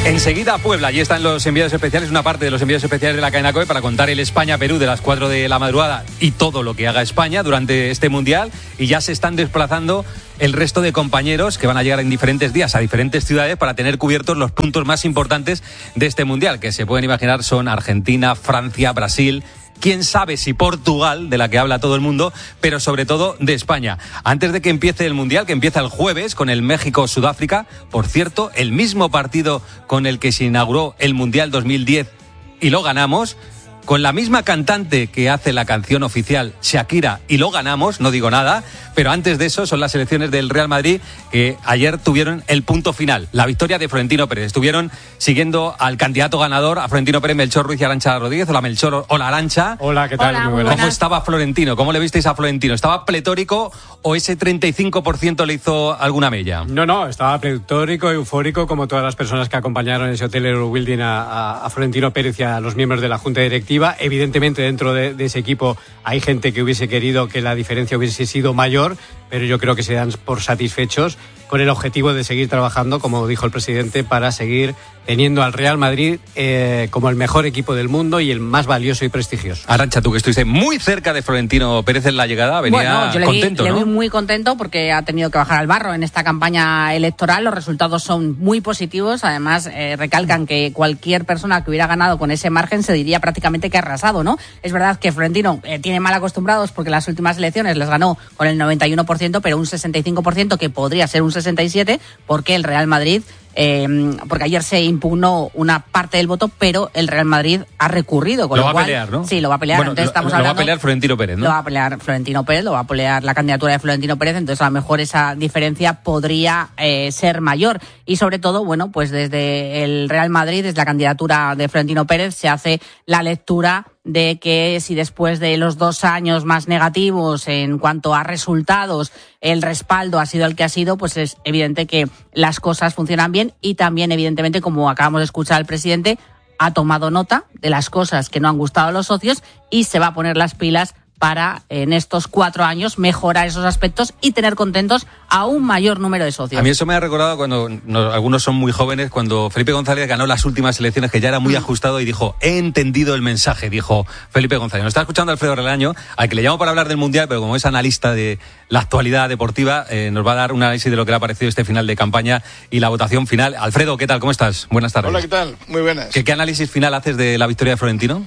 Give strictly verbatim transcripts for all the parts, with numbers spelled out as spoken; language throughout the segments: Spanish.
Enseguida Puebla, allí están los enviados especiales, una parte de los enviados especiales de la cadena COPE para contar el España-Perú de las cuatro de la madrugada y todo lo que haga España durante este Mundial, y ya se están desplazando el resto de compañeros que van a llegar en diferentes días a diferentes ciudades para tener cubiertos los puntos más importantes de este Mundial, que se pueden imaginar son Argentina, Francia, Brasil, quién sabe si Portugal, de la que habla todo el mundo, pero sobre todo de España. Antes de que empiece el Mundial, que empieza el jueves con el México-Sudáfrica, por cierto, el mismo partido con el que se inauguró el Mundial dos mil diez y lo ganamos, con la misma cantante que hace la canción oficial, Shakira, y lo ganamos, no digo nada, pero antes de eso son las elecciones del Real Madrid, que ayer tuvieron el punto final, la victoria de Florentino Pérez. Estuvieron siguiendo al candidato ganador, a Florentino Pérez, Melchor Ruiz y Arantxa Rodríguez. Hola Melchor, hola Arantxa. Hola, ¿qué tal? Hola, muy muy buenas. ¿Cómo estaba Florentino? ¿Cómo le visteis a Florentino? ¿Estaba pletórico o ese treinta y cinco por ciento le hizo alguna mella? No, no, estaba pletórico, eufórico, como todas las personas que acompañaron en ese hotel Eurobuilding a, a, a Florentino Pérez y a los miembros de la Junta Directiva. Evidentemente, dentro de, de ese equipo hay gente que hubiese querido que la diferencia hubiese sido mayor, pero yo creo que se dan por satisfechos con el objetivo de seguir trabajando, como dijo el presidente, para seguir teniendo al Real Madrid eh, como el mejor equipo del mundo y el más valioso y prestigioso. Arantxa, tú que estuviste muy cerca de Florentino Pérez en la llegada, venía bueno, yo le vi, contento, le ¿no? vi muy contento porque ha tenido que bajar al barro en esta campaña electoral. Los resultados son muy positivos. Además, eh, recalcan que cualquier persona que hubiera ganado con ese margen se diría prácticamente que ha arrasado, ¿no? Es verdad que Florentino eh, tiene mal acostumbrados porque las últimas elecciones les ganó con el noventa y uno por ciento, pero un sesenta y cinco por ciento que podría ser un sesenta y siete por ciento porque el Real Madrid... Eh, porque ayer se impugnó una parte del voto, pero el Real Madrid ha recurrido. Con lo, lo va cual, a pelear, ¿no? Sí, lo va a pelear. Bueno, entonces lo, estamos lo hablando, va a pelear Florentino Pérez, ¿no? Lo va a pelear Florentino Pérez, lo va a pelear la candidatura de Florentino Pérez, entonces a lo mejor esa diferencia podría eh, ser mayor. Y sobre todo, bueno, pues desde el Real Madrid, desde la candidatura de Florentino Pérez, se hace la lectura de que si después de los dos años más negativos en cuanto a resultados el respaldo ha sido el que ha sido, pues es evidente que las cosas funcionan bien y también evidentemente, como acabamos de escuchar al presidente, ha tomado nota de las cosas que no han gustado a los socios y se va a poner las pilas para en estos cuatro años mejorar esos aspectos y tener contentos a un mayor número de socios. A mí eso me ha recordado cuando no, algunos son muy jóvenes, cuando Felipe González ganó las últimas elecciones, que ya era muy mm. ajustado, y dijo, he entendido el mensaje, dijo Felipe González. Nos está escuchando Alfredo Relaño, al que le llamo para hablar del Mundial, pero como es analista de la actualidad deportiva, eh, nos va a dar un análisis de lo que le ha parecido este final de campaña y la votación final. Alfredo, ¿qué tal? ¿Cómo estás? Buenas tardes. Hola, ¿qué tal? Muy buenas. ¿Qué, qué análisis final haces de la victoria de Florentino?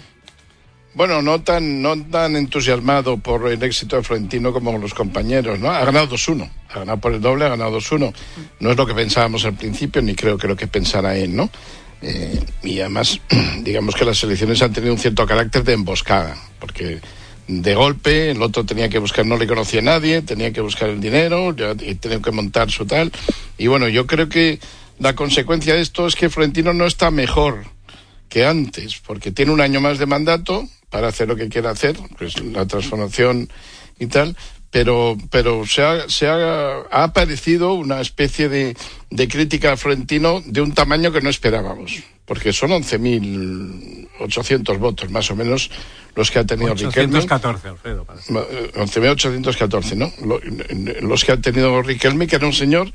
Bueno, no tan no tan entusiasmado por el éxito de Florentino como los compañeros, ¿no? Ha ganado dos uno, ha ganado por el doble, ha ganado dos uno. No es lo que pensábamos al principio, ni creo que lo que pensara él, ¿no? Eh, y además, digamos que las elecciones han tenido un cierto carácter de emboscada, porque de golpe el otro tenía que buscar, no le conocía a nadie, tenía que buscar el dinero, y tenía que montar su tal. Y bueno, yo creo que la consecuencia de esto es que Florentino no está mejor que antes, porque tiene un año más de mandato para hacer lo que quiera hacer, pues la transformación y tal, pero pero se ha, se ha, ha aparecido una especie de, de crítica a Florentino de un tamaño que no esperábamos, porque son once mil ochocientos votos, más o menos, los que ha tenido Riquelme. ochocientos catorce, Alfredo. once mil ochocientos catorce, ¿no? Los que ha tenido Riquelme, que era un señor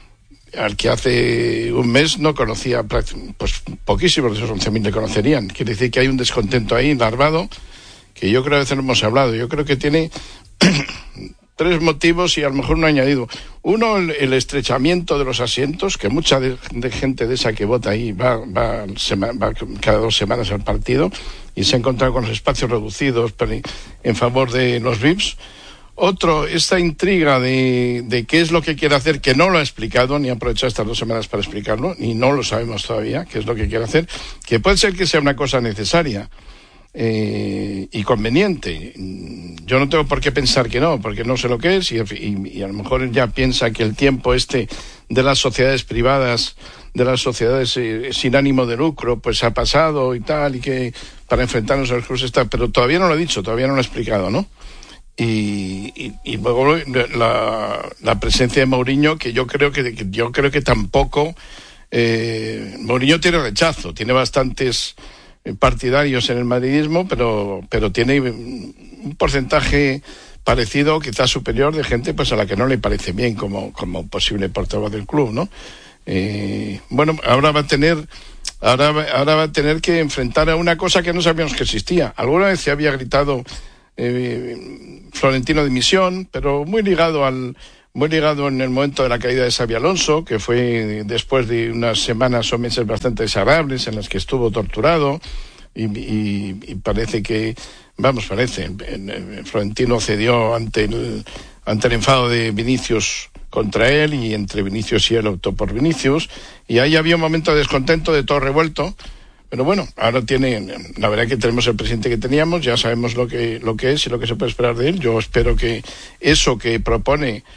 al que hace un mes no conocía, pues poquísimos de esos once mil le conocerían. Quiere decir que hay un descontento ahí larvado, que yo creo que a veces no hemos hablado. Yo creo que tiene tres motivos y a lo mejor un añadido. Uno, el, el estrechamiento de los asientos, que mucha de, de gente de esa que vota ahí va, va, sema, va cada dos semanas al partido y se ha encontrado con los espacios reducidos en favor de los V I Ps. Otro, esta intriga de, de qué es lo que quiere hacer, que no lo ha explicado, ni ha aprovechado estas dos semanas para explicarlo, ni no lo sabemos todavía, qué es lo que quiere hacer, que puede ser que sea una cosa necesaria eh, y conveniente. Yo no tengo por qué pensar que no, porque no sé lo que es, y, y, y a lo mejor él ya piensa que el tiempo este de las sociedades privadas, de las sociedades eh, sin ánimo de lucro, pues ha pasado y tal, y que para enfrentarnos a los cruces está, pero todavía no lo ha dicho, todavía no lo ha explicado, ¿no? Y, y, y luego la, la presencia de Mourinho, que yo creo que, que yo creo que tampoco eh, Mourinho tiene rechazo, tiene bastantes partidarios en el madridismo, pero pero tiene un porcentaje parecido, quizás superior, de gente pues a la que no le parece bien como como posible portavoz del club, ¿no? Eh, bueno, ahora va a tener ahora, ahora va a tener que enfrentar a una cosa que no sabíamos que existía. Alguna vez se había gritado eh, Florentino dimisión, pero muy ligado al muy ligado en el momento de la caída de Xabi Alonso, que fue después de unas semanas o meses bastante desagradables en las que estuvo torturado y, y, y parece que, vamos, parece, Florentino cedió ante el, ante el enfado de Vinicius contra él, y entre Vinicius y él optó por Vinicius, y ahí había un momento de descontento, de todo revuelto. Pero bueno, ahora tiene, la verdad que tenemos el presidente que teníamos, ya sabemos lo que, lo que es y lo que se puede esperar de él. Yo espero que eso que propone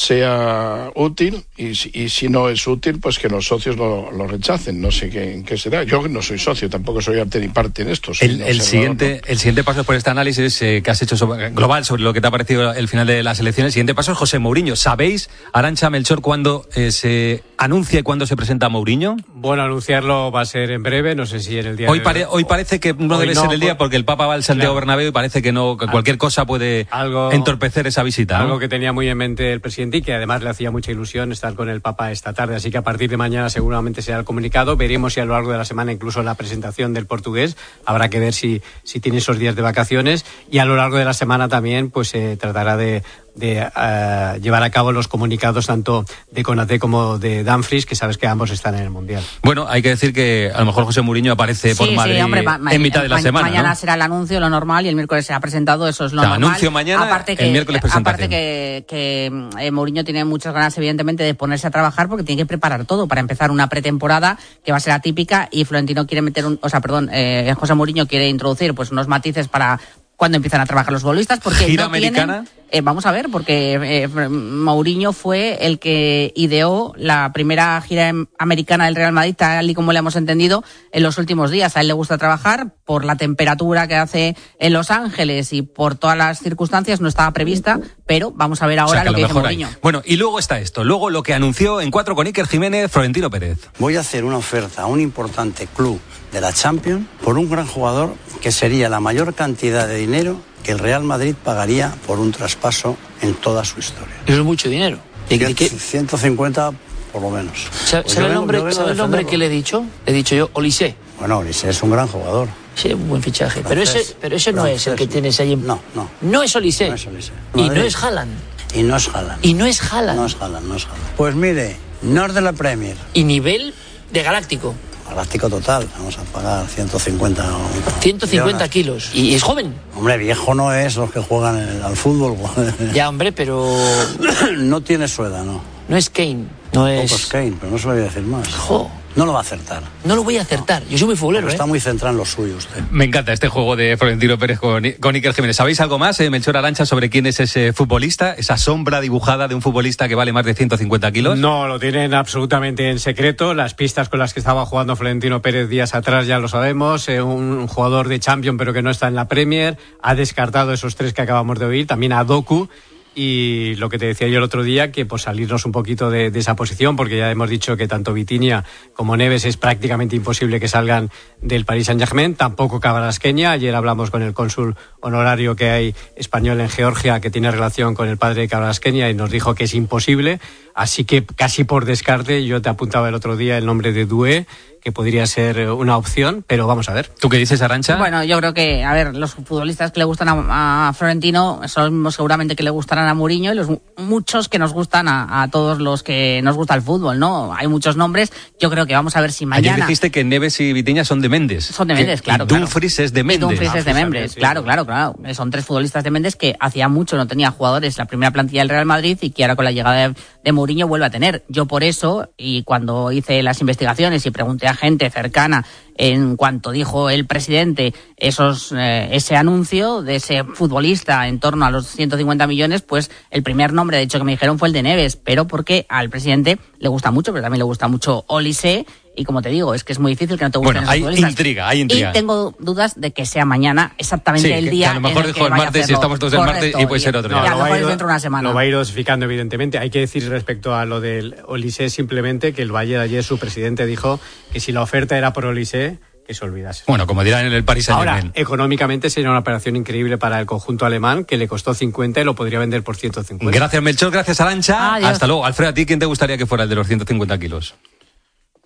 sea útil, y, y si no es útil, pues que los socios lo, lo rechacen. No sé qué, qué será. Yo no soy socio, tampoco soy arte ni parte en esto. El, el, siguiente, ¿no? el siguiente paso por este análisis eh, que has hecho sobre, global sobre lo que te ha parecido el final de las elecciones, el siguiente paso es José Mourinho. ¿Sabéis, Arantxa, Melchor, cuándo eh, se anuncia y cuándo se presenta Mourinho? Bueno, anunciarlo va a ser en breve, no sé si en el día... Hoy, de... pare, hoy parece que no hoy debe no, ser el día porque el Papa va al Santiago claro. Bernabéu y parece que no que cualquier cosa puede algo, entorpecer esa visita, ¿no? Algo que tenía muy en mente el presidente y que además le hacía mucha ilusión estar con el Papa esta tarde, así que a partir de mañana seguramente será el comunicado. Veremos si a lo largo de la semana incluso la presentación del portugués, habrá que ver si, si tiene esos días de vacaciones, y a lo largo de la semana también pues se eh, tratará de de uh, llevar a cabo los comunicados tanto de Konaté como de Dumfries, que sabes que ambos están en el Mundial. Bueno, hay que decir que a lo mejor José Mourinho aparece sí, por Madrid sí, hombre, ma- en mitad de la ma- semana, mañana ¿no? será el anuncio, lo normal, y el miércoles será presentado, eso es lo o sea, normal. Anuncio mañana, aparte que, el miércoles presentación. Aparte que, que eh, Mourinho tiene muchas ganas, evidentemente, de ponerse a trabajar porque tiene que preparar todo para empezar una pretemporada que va a ser atípica, y Florentino quiere meter un, o sea, perdón, eh, José Mourinho quiere introducir pues unos matices para cuando empiezan a trabajar los futbolistas, porque ¿Gira no americana? Tienen, eh, vamos a ver, porque eh, Mourinho fue el que ideó la primera gira americana del Real Madrid, tal y como le hemos entendido en los últimos días. A él le gusta trabajar por la temperatura que hace en Los Ángeles y por todas las circunstancias, no estaba prevista, pero vamos a ver ahora o sea, que lo que dice Mourinho. Hay. Bueno, y luego está esto, luego lo que anunció en Cuatro con Iker Jiménez, Florentino Pérez. Voy a hacer una oferta a un importante club de la Champions por un gran jugador que sería la mayor cantidad de dinero que el Real Madrid pagaría por un traspaso en toda su historia. Eso es mucho dinero. ¿De qué? ciento cincuenta por lo menos. ¿Sabe, pues ¿sabe el nombre, ¿sabe el nombre que le he dicho? Le he dicho yo, Olise. Bueno, Olise es un gran jugador. Sí, un buen fichaje. Pero ese, pero ese no es el que tienes ahí. En... No, no. No es Olise. No es Olise. Y no es Haaland. Y no es Haaland. Y no es Haaland. No es Haaland, no es Haaland. Pues mire, no es de la Premier. Y nivel de galáctico. Galáctico total, vamos a pagar ciento cincuenta ciento cincuenta kilos. ¿Y es joven? Hombre, viejo no es los que juegan el, al fútbol. Ya, hombre, pero... no tiene su edad, ¿no? No es Kane, no es... Poco es Kane, pero no se lo voy a decir más. Jo. No lo va a acertar. No lo voy a acertar. Yo soy muy futbolero, ¿eh? Está muy centrado en lo suyo usted. Me encanta este juego de Florentino Pérez con, con Iker Jiménez. ¿Sabéis algo más, eh, Melchor, Arantxa, sobre quién es ese futbolista? Esa sombra dibujada de un futbolista que vale más de ciento cincuenta kilos. No, lo tienen absolutamente en secreto. Las pistas con las que estaba jugando Florentino Pérez días atrás ya lo sabemos. Eh, un jugador de Champions pero que no está en la Premier. Ha descartado esos tres que acabamos de oír. También a Doku. Y lo que te decía yo el otro día, que pues salirnos un poquito de, de esa posición, porque ya hemos dicho que tanto Vitinha como Neves es prácticamente imposible que salgan del Paris Saint-Germain, tampoco Kvaratskhelia. Ayer hablamos con el cónsul honorario que hay español en Georgia, que tiene relación con el padre de Kvaratskhelia, y nos dijo que es imposible, así que casi por descarte yo te apuntaba el otro día el nombre de Doué, que podría ser una opción, pero vamos a ver. ¿Tú qué dices, Arantxa? Bueno, yo creo que, a ver, los futbolistas que le gustan a, a Florentino son los mismos seguramente que le gustarán a Mourinho, y los muchos que nos gustan a, a todos los que nos gusta el fútbol, ¿no? Hay muchos nombres, yo creo que vamos a ver si mañana... Ayer dijiste que Neves y Vitinha son de Mendes. Son de Mendes, que, claro, y claro. Dumfries es de Mendes. Y Dumfries es de Mendes, sí, claro, sí. claro, claro. Son tres futbolistas de Mendes que hacía mucho no tenía jugadores la primera plantilla del Real Madrid, y que ahora con la llegada de, de Mourinho vuelve a tener. Yo por eso, y cuando hice las investigaciones y pregunté a gente cercana en cuanto dijo el presidente esos eh, ese anuncio de ese futbolista en torno a los ciento cincuenta millones, pues el primer nombre de hecho que me dijeron fue el de Neves, pero porque al presidente le gusta mucho, pero también le gusta mucho Olise, y como te digo, es que es muy difícil que no te gusten bueno, esos hay futbolistas. intriga, hay intriga. Y tengo dudas de que sea mañana exactamente sí, el que, día. que a lo mejor en el dijo el martes y estamos todos el martes y puede ser otro No, día. a lo mejor es dentro de una semana. Lo va a ir dosificando, evidentemente. Hay que decir respecto a lo del Olise simplemente que el Valle de ayer, su presidente, dijo que si la oferta era por Olise, que se olvidase. Bueno, como dirán en el Paris Saint-Germain. Ahora, económicamente sería una operación increíble para el conjunto alemán, que le costó cincuenta y lo podría vender por ciento cincuenta. Gracias, Melchor, gracias, Arantxa. Adiós. Hasta luego. Alfredo, ¿a ti quién te gustaría que fuera el de los ciento cincuenta kilos?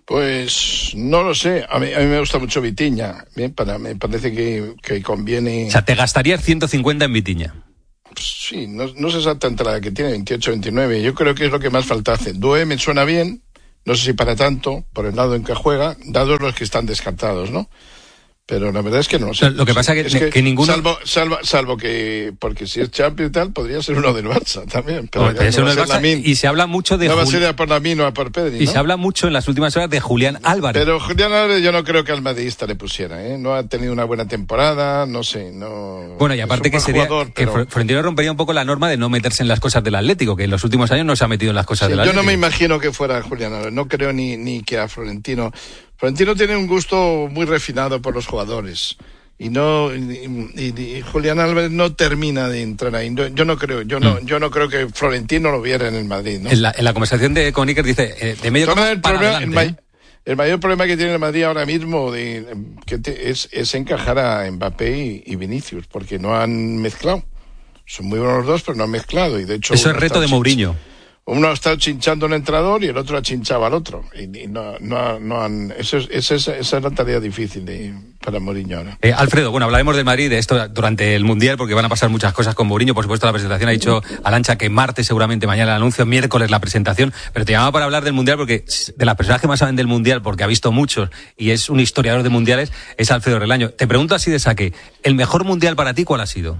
Pues no lo sé, a mí, a mí me gusta mucho Vitinha, bien, para, me parece que, que conviene... O sea, te gastarías ciento cincuenta en Vitinha. Pues sí, no, no sé exactamente la que tiene, veintiocho, veintinueve, yo creo que es lo que más falta hace. Doué me suena bien, no sé si para tanto, por el lado en que juega, dados los que están descartados, ¿no? Pero la verdad es que no lo sé. Lo que pasa es que, que, que ninguno... Salvo, salvo, salvo que, porque si es Champions y tal, podría ser uno del Barça también. Pero Hombre, ya, no uno del Barça, Lamine, y se habla mucho de... No Jul... va a ser a por Lamine o a por Pedri, Y ¿no? se habla mucho en las últimas horas de Julián Álvarez. Pero Julián Álvarez yo no creo que al madridista le pusiera, ¿eh? No ha tenido una buena temporada, no sé, no... Bueno, y aparte que sería... Jugador, que pero... Florentino rompería un poco la norma de no meterse en las cosas del Atlético, que en los últimos años no se ha metido en las cosas sí, del yo Atlético. Yo no me imagino que fuera Julián Álvarez, no creo ni, ni que a Florentino... Florentino tiene un gusto muy refinado por los jugadores. Y no y, y, y Julián Álvarez no termina de entrar ahí. Yo, yo no creo, yo no, mm. yo no creo que Florentino lo viera en el Madrid, ¿no? En la, en la conversación de con Iker dice eh, de medio campo el para problema, adelante. El, ¿eh? el mayor problema que tiene el Madrid ahora mismo de, que te, es, es encajar a Mbappé y, y Vinicius, porque no han mezclado. Son muy buenos los dos, pero no han mezclado. Y de hecho eso es reto de Mourinho. Uno ha estado chinchando a un entrenador y el otro ha chinchado al otro. Y, y no, no, no han, eso es, esa, es, esa es la tarea difícil de, para Mourinho ahora. Eh, Alfredo, bueno, hablaremos del Madrid, de esto durante el Mundial, porque van a pasar muchas cosas con Mourinho. Por supuesto, la presentación ha dicho Alancha que martes seguramente, mañana el anuncio, miércoles la presentación. Pero te llamaba para hablar del Mundial porque de las personas que más saben del Mundial, porque ha visto muchos y es un historiador de mundiales, es Alfredo Relaño. Te pregunto así de saque, ¿el mejor Mundial para ti cuál ha sido?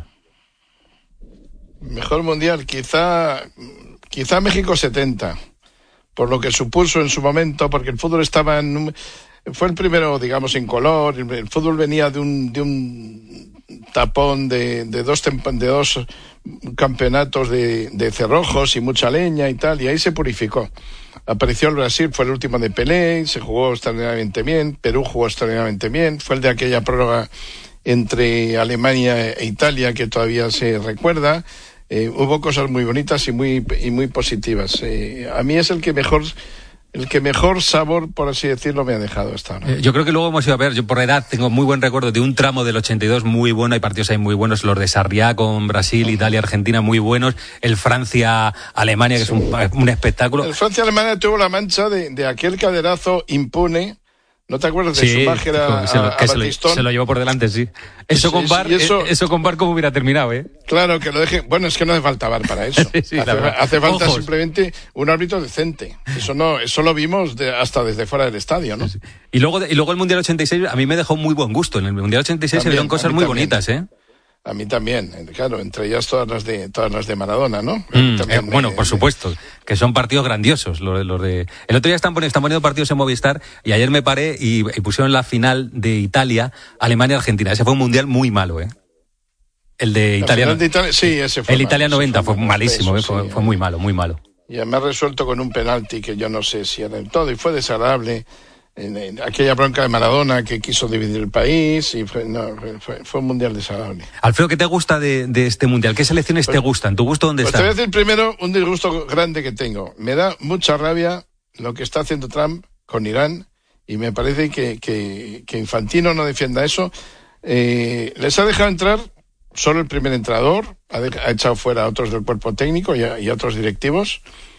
Mejor Mundial, quizá... Quizá México setenta, por lo que supuso en su momento, porque el fútbol estaba en... Fue el primero, digamos, en color, el fútbol venía de un, de un tapón de, de, dos, de dos campeonatos de, de cerrojos y mucha leña y tal, y ahí se purificó. Apareció el Brasil, fue el último de Pelé, se jugó extraordinariamente bien, Perú jugó extraordinariamente bien, fue el de aquella prórroga entre Alemania e Italia que todavía se recuerda. Eh, hubo cosas muy bonitas y muy y muy positivas. Eh, a mí es el que mejor el que mejor sabor, por así decirlo, me ha dejado hasta ahora. Eh, yo creo que luego hemos ido a ver, yo por edad tengo muy buen recuerdo de un tramo del ochenta y dos muy bueno, hay partidos ahí muy buenos, los de Sarriá con Brasil, Italia, Argentina muy buenos, el Francia-Alemania que sí. es un, un espectáculo. El Francia-Alemania tuvo la mancha de, de aquel caderazo impune. ¿No te acuerdas de sí, Schumacher a, se lo, a, que a se, lo, se lo llevó por delante, sí. Eso sí, con VAR, sí, eso, eso con VAR cómo hubiera terminado, ¿eh? Claro, que lo deje... Bueno, es que no hace falta VAR para eso. sí, hace, hace falta Ojos. simplemente un árbitro decente. Eso no, eso lo vimos de, hasta desde fuera del estadio, ¿no? Sí, sí. Y luego, y luego el Mundial ochenta y seis a mí me dejó muy buen gusto. En el Mundial ochenta y seis también, se vieron cosas muy también. bonitas, ¿eh? A mí también, claro, entre ellas todas las de todas las de Maradona, ¿no? Mm, eh, me, bueno, por supuesto, que son partidos grandiosos. Los, los de... El otro día están poniendo, están poniendo partidos en Movistar y ayer me paré y, y pusieron la final de Italia, Alemania-Argentina. Ese fue un mundial muy malo, ¿eh? El de Italia. De Italia sí, ese fue el malo, Italia noventa fue, fue malísimo, eso, ¿eh? sí, fue, fue muy malo, muy malo. Y además resuelto con un penalti que yo no sé si era del todo y fue desagradable. En, en aquella bronca de Maradona que quiso dividir el país y fue, no, fue, fue un mundial desagradable. Alfredo, ¿qué te gusta de, de este mundial? ¿Qué selecciones pues, te gustan? ¿Tu gusto dónde pues está? Te voy a decir primero un disgusto grande que tengo. Me da mucha rabia lo que está haciendo Trump con Irán y me parece que, que, que Infantino no defienda eso. Eh, les ha dejado entrar solo el primer entrenador, ha, de, ha echado fuera a otros del cuerpo técnico y a, y a otros directivos.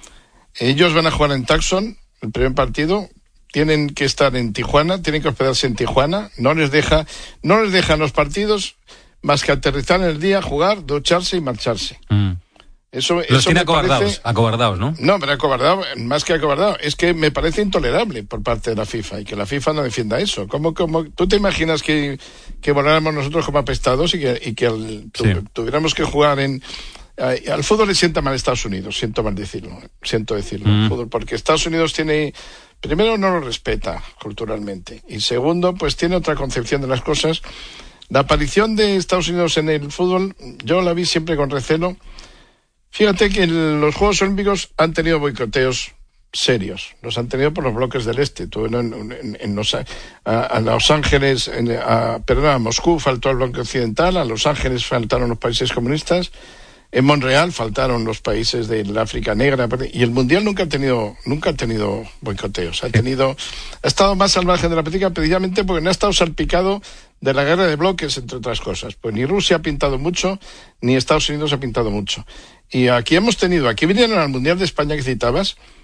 Ellos van a jugar en Tucson el primer partido. Tienen que estar en Tijuana, tienen que hospedarse en Tijuana, no les deja, no les dejan los partidos más que aterrizar en el día, jugar, ducharse y marcharse. Mm. Eso, los eso tiene me acobardados, parece... acobardados, ¿no? No, pero acobardado, más que acobardado, es que me parece intolerable por parte de la FIFA y que la FIFA no defienda eso. ¿Cómo, cómo, ¿Tú te imaginas que, que voláramos nosotros como apestados y que, y que el, tu, sí. tuviéramos que jugar en... Uh, al fútbol le sienta mal Estados Unidos, siento mal decirlo, siento decirlo, mm. fútbol, porque Estados Unidos tiene... Primero, no lo respeta culturalmente. Y segundo, pues tiene otra concepción de las cosas. La aparición de Estados Unidos en el fútbol, yo la vi siempre con recelo. Fíjate que los Juegos Olímpicos han tenido boicoteos serios. Los han tenido por los bloques del este. Tú en, en, en los, a, a Los Ángeles, en, a, perdón, a Moscú faltó el bloque occidental, a Los Ángeles faltaron los países comunistas. En Montreal faltaron los países del África Negra y el Mundial nunca ha tenido nunca ha tenido boicoteos. Ha tenido ha estado más al margen de la política precisamente porque no ha estado salpicado de la guerra de bloques, entre otras cosas. Pues ni Rusia ha pintado mucho, ni Estados Unidos ha pintado mucho. Y aquí hemos tenido, aquí vinieron al Mundial de España que citabas,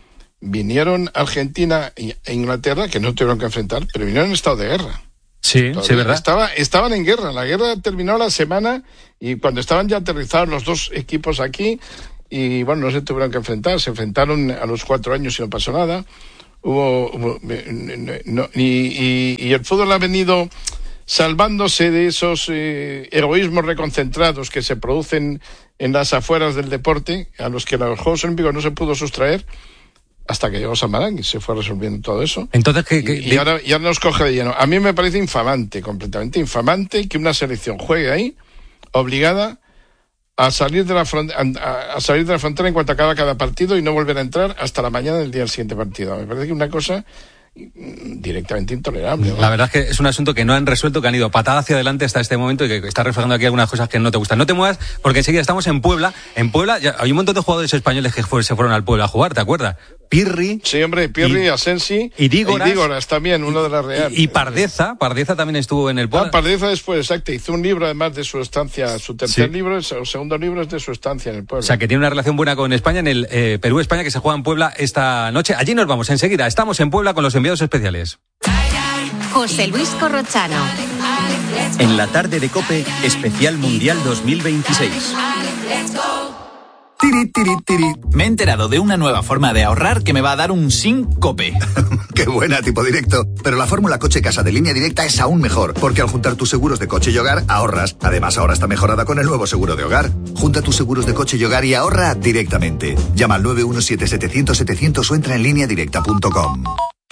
vinieron Argentina e Inglaterra, que no tuvieron que enfrentar, pero vinieron en estado de guerra. Sí, Todavía sí, verdad. Estaba, estaban en guerra. La guerra terminó la semana y cuando estaban ya aterrizados los dos equipos aquí, y bueno, no se tuvieron que enfrentar. Se enfrentaron a los cuatro años y no pasó nada. Hubo, hubo no, y, y, y el fútbol ha venido salvándose de esos eh, egoísmos reconcentrados que se producen en las afueras del deporte, a los que los Juegos Olímpicos no se pudo sustraer, hasta que llegó Samarán y se fue resolviendo todo eso. Entonces, ¿qué, qué, y, y ahora ya nos coge de lleno. A mí me parece infamante, completamente infamante, que una selección juegue ahí, obligada a salir de la front- a, a salir de la frontera en cuanto acaba cada partido y no volver a entrar hasta la mañana del día del siguiente partido. Me parece que una cosa directamente intolerable, ¿no? La verdad es que es un asunto que no han resuelto, que han ido patada hacia adelante hasta este momento y que está reflejando aquí algunas cosas que no te gustan. No te muevas porque enseguida estamos en Puebla. En Puebla ya hay un montón de jugadores españoles que fue, se fueron al Puebla a jugar, ¿te acuerdas? Pirri. Sí, hombre, Pirri, y, Asensi y Dígoras, y Dígoras también, uno de la Real. Y, y Pardeza, Pardeza también estuvo en el Puebla. Ah, Pardeza después, exacto, hizo un libro además de su estancia, su tercer sí. libro, o segundo libro es de su estancia en el Puebla. O sea, que tiene una relación buena con España en el eh, Perú-España que se juega en Puebla esta noche. Allí nos vamos enseguida, estamos en Puebla con los enviados especiales. José Luis Corrochano. En la tarde de COPE, especial Mundial dos mil veintiséis. Tiri, tiri, tiri. Me he enterado de una nueva forma de ahorrar que me va a dar un síncope. Qué buena, tipo directo. Pero la fórmula coche casa de Línea Directa es aún mejor, porque al juntar tus seguros de coche y hogar, ahorras. Además, ahora está mejorada con el nuevo seguro de hogar. Junta tus seguros de coche y hogar y ahorra directamente. Llama al nueve uno siete setecientos setecientos o entra en línea directa punto com.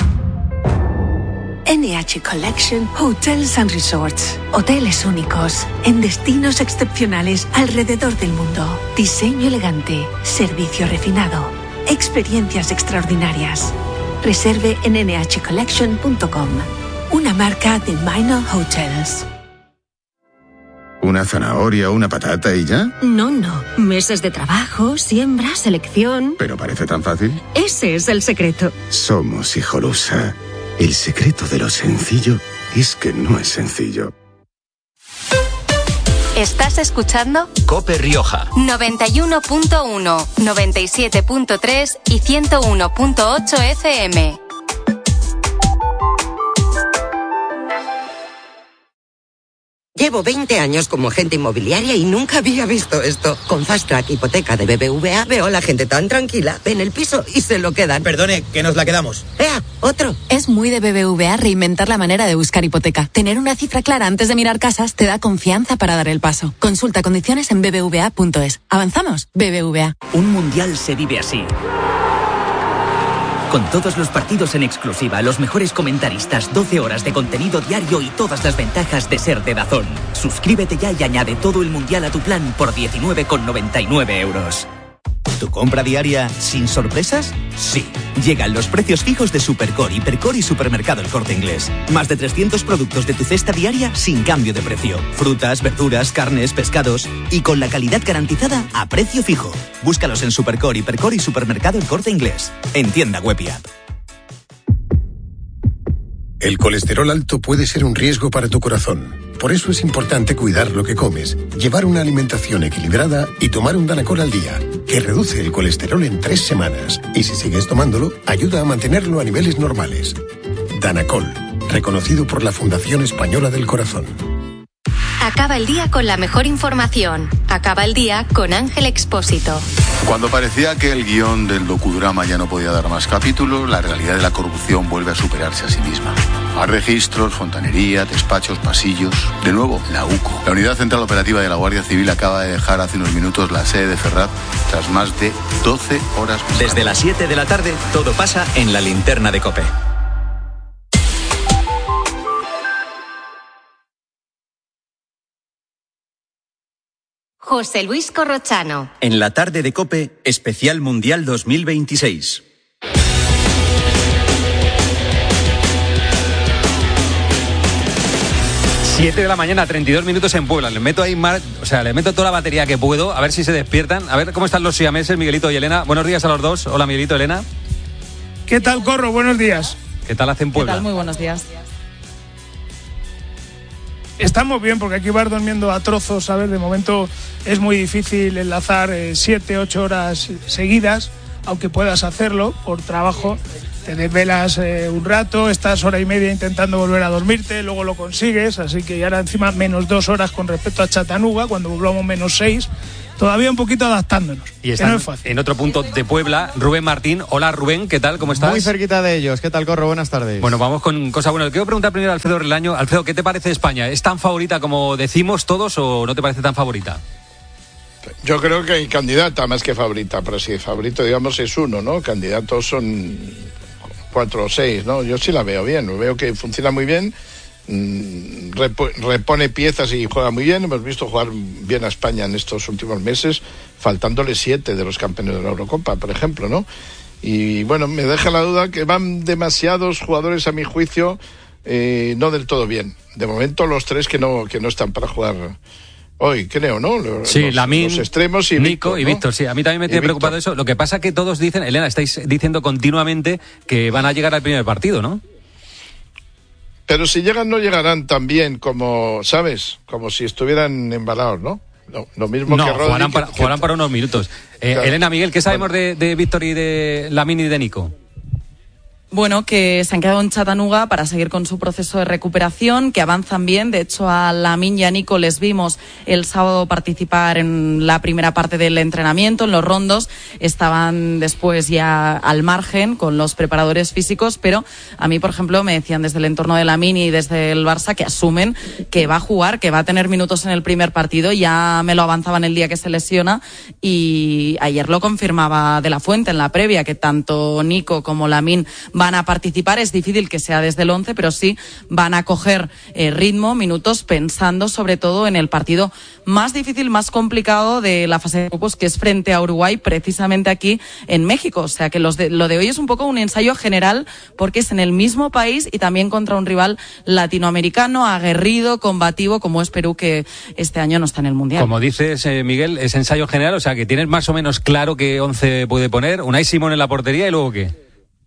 N H Collection Hotels and Resorts. Hoteles únicos, en destinos excepcionales alrededor del mundo. Diseño elegante, servicio refinado, experiencias extraordinarias. Reserve en ene hache collection punto com. Una marca de Minor Hotels. ¿Una zanahoria, una patata y ya? No, no. Meses de trabajo, siembra, selección. Pero parece tan fácil. Ese es el secreto. Somos Hijolusa. El secreto de lo sencillo es que no es sencillo. ¿Estás escuchando? COPE Rioja. noventa y uno punto uno, noventa y siete punto tres y ciento uno punto ocho F M. Llevo veinte años como agente inmobiliaria y nunca había visto esto. Con Fast Track Hipoteca de B B V A veo a la gente tan tranquila, ven el piso y se lo quedan. Perdone, que nos la quedamos. ¡Ea, otro! Es muy de B B V A reinventar la manera de buscar hipoteca. Tener una cifra clara antes de mirar casas te da confianza para dar el paso. Consulta condiciones en b b v a punto es. ¿Avanzamos? B B V A. Un mundial se vive así. Con todos los partidos en exclusiva, los mejores comentaristas, doce horas de contenido diario y todas las ventajas de ser de DAZN. Suscríbete ya y añade todo el mundial a tu plan por diecinueve con noventa y nueve euros. ¿Tu compra diaria sin sorpresas? Sí. Llegan los precios fijos de Supercore, Hipercore y Supermercado El Corte Inglés. Más de trescientos productos de tu cesta diaria sin cambio de precio. Frutas, verduras, carnes, pescados y con la calidad garantizada a precio fijo. Búscalos en Supercore, Hipercore y Supermercado El Corte Inglés. En tienda web y app. El colesterol alto puede ser un riesgo para tu corazón. Por eso es importante cuidar lo que comes, llevar una alimentación equilibrada y tomar un Danacol al día, que reduce el colesterol en tres semanas. Y si sigues tomándolo, ayuda a mantenerlo a niveles normales. Danacol, reconocido por la Fundación Española del Corazón. Acaba el día con la mejor información. Acaba el día con Ángel Expósito. Cuando parecía que el guión del docudrama ya no podía dar más capítulos, la realidad de la corrupción vuelve a superarse a sí misma. Hay registros, fontanería, despachos, pasillos. De nuevo, la UCO. La Unidad Central Operativa de la Guardia Civil acaba de dejar hace unos minutos la sede de Ferraz tras más de doce horas. Desde las siete de la tarde, todo pasa en la linterna de COPE. José Luis Corrochano. En la tarde de COPE, especial Mundial dos mil veintiséis. siete de la mañana, treinta y dos minutos en Puebla. Le meto ahí mar... o sea, le meto toda la batería que puedo, a ver si se despiertan. A ver cómo están los siameses, Miguelito y Elena. Buenos días a los dos. Hola, Miguelito, Elena. ¿Qué tal, Corro? Buenos días. ¿Qué tal hacen Puebla? ¿Qué tal? Muy buenos días. Estamos bien, porque aquí vas durmiendo a trozos, ¿sabes? De momento es muy difícil enlazar eh, siete, ocho horas seguidas, aunque puedas hacerlo por trabajo, te desvelas eh, un rato, estás hora y media intentando volver a dormirte, luego lo consigues, así que ya ahora encima menos dos horas con respecto a Chattanooga, cuando volvamos menos seis, todavía un poquito adaptándonos. Y está no es fácil. En otro punto de Puebla, Rubén Martín. Hola Rubén, ¿qué tal? ¿Cómo estás? Muy cerquita de ellos. ¿Qué tal, Corro? Buenas tardes. Bueno, vamos con cosas buenas. Quiero preguntar primero a Alfredo Relaño. Alfredo, ¿qué te parece España? ¿Es tan favorita como decimos todos o no te parece tan favorita? Yo creo que hay candidata más que favorita, pero si favorito, digamos, es uno, ¿no? Candidatos son cuatro o seis, ¿no? Yo sí la veo bien, veo que funciona muy bien, Repo, repone piezas y juega muy bien. Hemos visto jugar bien a España en estos últimos meses, faltándole siete de los campeones de la Eurocopa, por ejemplo, ¿no? Y bueno, me deja la duda que van demasiados jugadores, a mi juicio, eh, no del todo bien. De momento los tres que no que no están para jugar hoy, creo, ¿no? Los, sí, Lamine, los extremos y Nico Víctor, y ¿no? Víctor, sí. A mí también me tiene preocupado eso. Lo que pasa es que todos dicen, Elena, estáis diciendo continuamente que van a llegar al primer partido, ¿no? Pero si llegan, no llegarán tan bien como, ¿sabes? Como si estuvieran embalados, ¿no? Lo, lo mismo no, que Rodri. Jugarán para, que, jugarán que... para unos minutos. Eh, claro. Elena, Miguel, ¿qué sabemos bueno. de, de Víctor y de Lamine y de Nico? Bueno, que se han quedado en Chattanooga para seguir con su proceso de recuperación, que avanzan bien. De hecho, a Lamine y a Nico les vimos el sábado participar en la primera parte del entrenamiento, en los rondos. Estaban después ya al margen con los preparadores físicos, pero a mí, por ejemplo, me decían desde el entorno de Lamine y desde el Barça que asumen que va a jugar, que va a tener minutos en el primer partido. Ya me lo avanzaban el día que se lesiona y ayer lo confirmaba De la Fuente en la previa, que tanto Nico como Lamine van a participar. Es difícil que sea desde el once, pero sí van a coger eh, ritmo, minutos, pensando sobre todo en el partido más difícil, más complicado de la fase de grupos, que es frente a Uruguay, precisamente aquí en México. O sea que los de, lo de hoy es un poco un ensayo general, porque es en el mismo país y también contra un rival latinoamericano, aguerrido, combativo, como es Perú, que este año no está en el Mundial. Como dices, eh, Miguel, es ensayo general, o sea que tienes más o menos claro qué once puede poner. Unai Simón en la portería y luego ¿qué?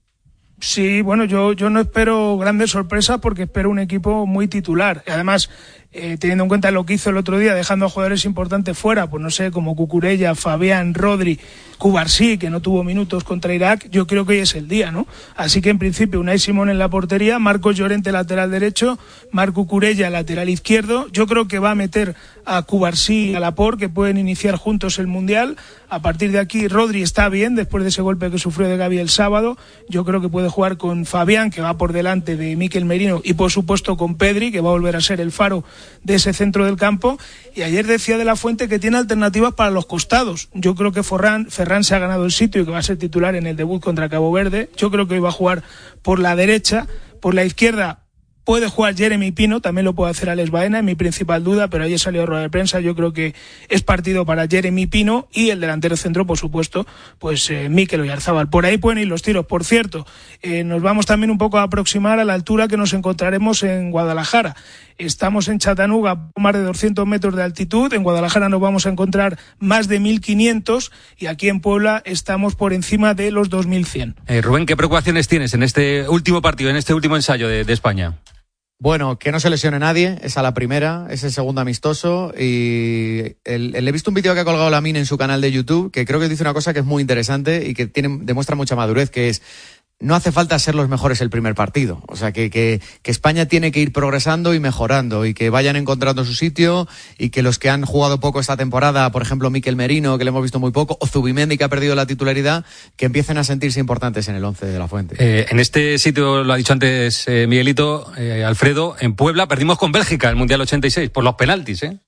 Sí, bueno, yo, yo no espero grandes sorpresas porque espero un equipo muy titular. Además, eh, teniendo en cuenta lo que hizo el otro día, dejando a jugadores importantes fuera, pues no sé, como Cucurella, Fabián, Rodri, Cubarsí, que no tuvo minutos contra Irak, yo creo que hoy es el día, ¿no? Así que en principio Unai Simón en la portería, Marcos Llorente lateral derecho, Marc Cucurella lateral izquierdo. Yo creo que va a meter a Cubarsí y a Laporte, que pueden iniciar juntos el Mundial. A partir de aquí Rodri está bien después de ese golpe que sufrió de Gavi el sábado. Yo creo que puede jugar con Fabián, que va por delante de Mikel Merino, y por supuesto con Pedri, que va a volver a ser el faro de ese centro del campo. Y ayer decía De la Fuente que tiene alternativas para los costados. Yo creo que Ferran, Ferran se ha ganado el sitio y que va a ser titular en el debut contra Cabo Verde. Yo creo que hoy va a jugar por la derecha. Por la izquierda puede jugar Jeremy Pino, también lo puede hacer Alex Baena, es mi principal duda, pero ayer salió rueda de prensa. Yo creo que es partido para Jeremy Pino y el delantero centro, por supuesto, pues eh, Mikel Oyarzabal. Por ahí pueden ir los tiros. Por cierto, eh, nos vamos también un poco a aproximar a la altura que nos encontraremos en Guadalajara. Estamos en Chattanooga, más de doscientos metros de altitud. En Guadalajara nos vamos a encontrar más de mil quinientos y aquí en Puebla estamos por encima de los dos mil cien. Eh, Rubén, ¿qué preocupaciones tienes en este último partido, en este último ensayo de, de España? Bueno, que no se lesione nadie, es a la primera, es el segundo amistoso y el, el, he visto un vídeo que ha colgado Lamine en su canal de YouTube que creo que dice una cosa que es muy interesante y que tiene, demuestra mucha madurez, que es: no hace falta ser los mejores el primer partido. O sea, que, que, que España tiene que ir progresando y mejorando y que vayan encontrando su sitio y que los que han jugado poco esta temporada, por ejemplo, Mikel Merino, que le hemos visto muy poco, o Zubimendi, que ha perdido la titularidad, que empiecen a sentirse importantes en el once de la Fuente. Eh, en este sitio, lo ha dicho antes eh, Miguelito, eh, Alfredo, en Puebla perdimos con Bélgica el Mundial ochenta y seis por los penaltis, ¿eh?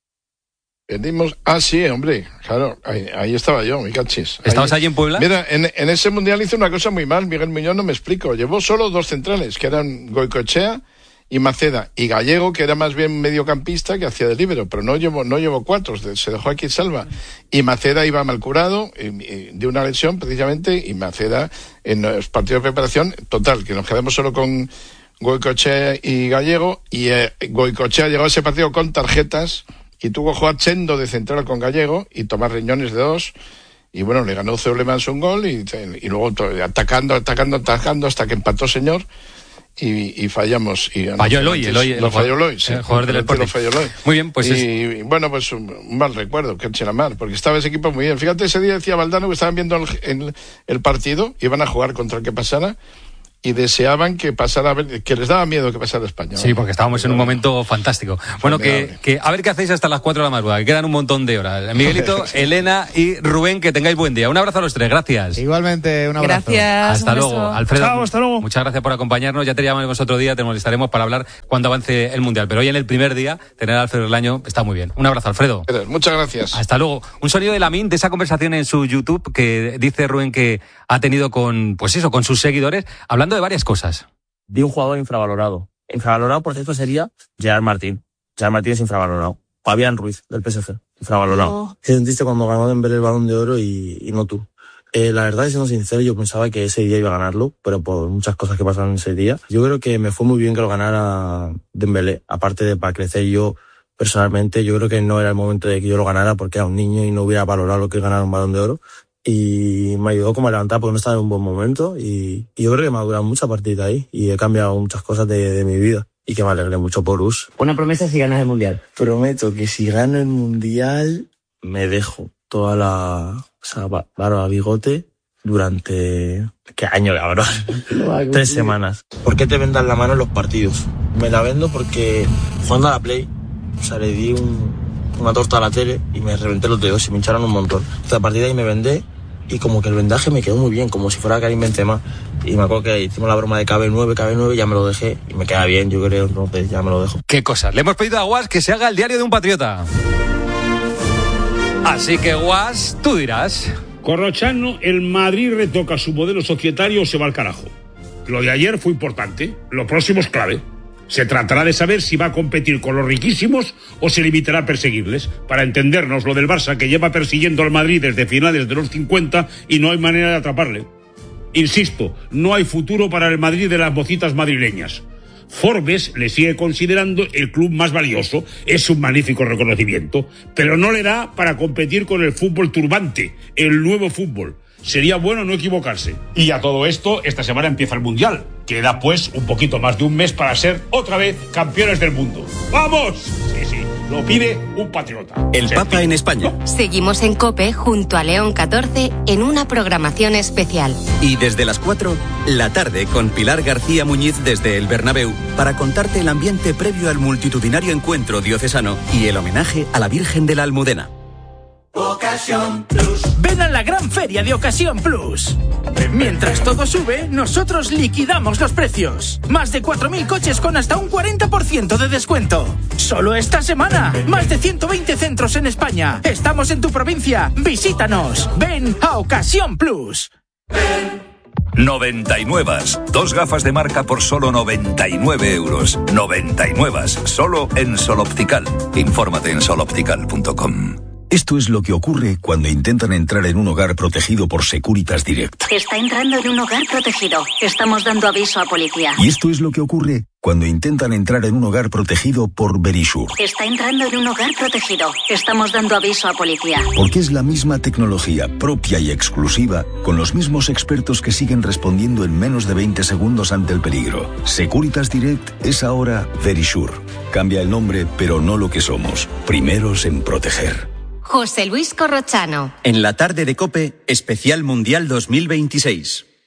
Perdimos, ah sí, hombre, claro, ahí, ahí estaba yo, mi cachis. ¿Estabas allí en Puebla? Mira, en, en ese Mundial hizo una cosa muy mal, Miguel Muñoz, no me explico. Llevó solo dos centrales, que eran Goicoechea y Maceda, y Gallego, que era más bien mediocampista, que hacía de líbero, pero no llevó, no llevó cuatro, se dejó aquí salva. Y Maceda iba mal curado, y, y, de una lesión precisamente, y Maceda en los partidos de preparación, total, que nos quedamos solo con Goicoechea y Gallego, y eh, Goicoechea llegó a ese partido con tarjetas, y tuvo que jugar Chendo de central con Gallego y Tomás Riñones de dos, y bueno, le ganó Zeulemans un gol y, y luego to, atacando, atacando, atacando hasta que empató Señor, y, y fallamos. Y falló Eloy, Eloy, lo falló Eloy, sí. El jugador del Sporting. Lo falló Eloy. Muy bien, pues y, es... y bueno, pues un, un mal recuerdo, que eche la mar, porque estaba ese equipo muy bien. Fíjate, ese día decía Valdano que estaban viendo el, el, el partido, iban a jugar contra el que pasara, y deseaban que pasara, que les daba miedo que pasara España. Sí, porque estábamos en un momento fantástico. Bueno, que, que a ver qué hacéis hasta las cuatro de la madrugada, que quedan un montón de horas. Miguelito, Elena y Rubén, que tengáis buen día. Un abrazo a los tres, gracias. Igualmente, un abrazo. Gracias. Hasta luego, Alfredo. Chao, hasta luego. Muchas gracias por acompañarnos. Ya te llamaremos otro día, te molestaremos para hablar cuando avance el Mundial. Pero hoy en el primer día, tener a Alfredo Relaño está muy bien. Un abrazo, Alfredo. Muchas gracias. Hasta luego. Un sonido de Lamine, de esa conversación en su YouTube que dice Rubén que ha tenido con, pues eso, con sus seguidores, hablando de varias cosas. De un jugador infravalorado. Infravalorado, por cierto, sería Gerard Martín. Gerard Martín es infravalorado. Fabián Ruiz, del P S G. Infravalorado. Oh. ¿Qué sentiste cuando ganó Dembélé el Balón de Oro y, y no tú? Eh, la verdad, siendo sincero, yo pensaba que ese día iba a ganarlo, pero por muchas cosas que pasaron ese día. Yo creo que me fue muy bien que lo ganara Dembélé. Aparte de para crecer yo personalmente, yo creo que no era el momento de que yo lo ganara porque era un niño y no hubiera valorado lo que es ganar un Balón de Oro. Y me ayudó como a levantar porque no estaba en un buen momento y, y yo creo que me ha durado mucho a partir de ahí y he cambiado muchas cosas de, de mi vida y que me alegré mucho por Us. Una promesa si ganas el Mundial. Prometo que si gano el Mundial me dejo toda la, o sea, barba, bigote durante... ¿Qué año, cabrón? Tres semanas. ¿Por qué te vendan la mano en los partidos? Me la vendo porque jugando a la Play, o sea, le di un, una torta a la tele y me reventé los dedos y me hincharon un montón. Entonces a partir de ahí me vendé y como que el vendaje me quedó muy bien, como si fuera Karim Benzema. Y me acuerdo que hicimos la broma de K B nueve, K B nueve, ya me lo dejé y me queda bien, yo creo, entonces ya me lo dejo. ¿Qué cosas? Le hemos pedido a Guas que se haga el diario de un patriota. Así que Guas, tú dirás. Corrochano, el Madrid retoca su modelo societario o se va al carajo. Lo de ayer fue importante, lo próximo es clave. Se tratará de saber si va a competir con los riquísimos o se limitará a perseguirles. Para entendernos, lo del Barça que lleva persiguiendo al Madrid desde finales de los cincuenta y no hay manera de atraparle. Insisto, no hay futuro para el Madrid de las mocitas madrileñas. Forbes le sigue considerando el club más valioso, es un magnífico reconocimiento, pero no le da para competir con el fútbol turbante, el nuevo fútbol. Sería bueno no equivocarse. Y a todo esto, esta semana empieza el Mundial. Queda pues un poquito más de un mes para ser otra vez campeones del mundo. ¡Vamos! Sí, sí, lo pide un patriota. El Papa en España. Seguimos en COPE junto a León catorce en una programación especial. Y desde las cuatro, la tarde con Pilar García Muñiz desde el Bernabéu para contarte el ambiente previo al multitudinario encuentro diocesano y el homenaje a la Virgen de la Almudena. Ocasión Plus. Ven a la gran feria de Ocasión Plus. Mientras todo sube, nosotros liquidamos los precios. Más de cuatro mil coches con hasta un cuarenta por ciento de descuento. Solo esta semana. Más de ciento veinte centros en España. Estamos en tu provincia. Visítanos. Ven a Ocasión Plus. noventa y nueve. Dos gafas de marca por solo noventa y nueve euros. noventa y nueve. Solo en Sol Optical. Infórmate en sol optical punto com. Esto es lo que ocurre cuando intentan entrar en un hogar protegido por Securitas Direct. Está entrando en un hogar protegido. Estamos dando aviso a policía. Y esto es lo que ocurre cuando intentan entrar en un hogar protegido por Verisure. Está entrando en un hogar protegido. Estamos dando aviso a policía. Porque es la misma tecnología propia y exclusiva, con los mismos expertos que siguen respondiendo en menos de veinte segundos ante el peligro. Securitas Direct es ahora Verisure. Cambia el nombre, pero no lo que somos. Primeros en proteger. José Luis Corrochano. En la tarde de COPE, especial Mundial dos mil veintiséis.